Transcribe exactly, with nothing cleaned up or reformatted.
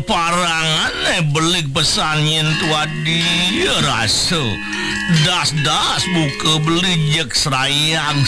parangan eh beli pesannya tua dia raso das das buka beli jek serayang